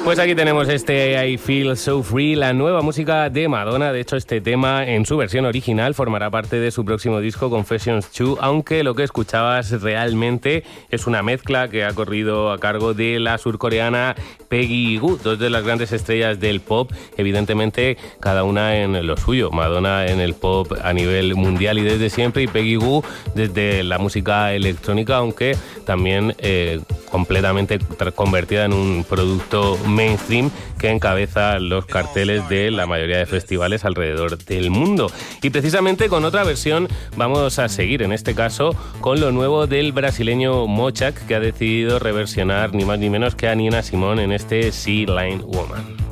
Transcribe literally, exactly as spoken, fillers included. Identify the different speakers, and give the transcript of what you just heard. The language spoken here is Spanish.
Speaker 1: Pues aquí tenemos este I Feel So Free, la nueva música de Madonna. De hecho, este tema en su versión original formará parte de su próximo disco Confessions dos, aunque lo que escuchabas realmente es una mezcla que ha corrido a cargo de la surcoreana Peggy Gou, dos de las grandes estrellas del pop, evidentemente cada una en lo suyo. Madonna en el pop a nivel mundial y desde siempre, y Peggy Gou desde la música electrónica, aunque también eh, completamente convertida en un producto mainstream que encabeza los carteles de la mayoría de festivales alrededor del mundo. Y precisamente con otra versión vamos a seguir, en este caso con lo nuevo del brasileño Mochak, que ha decidido reversionar ni más ni menos que a Nina Simone en este Sea Line Woman.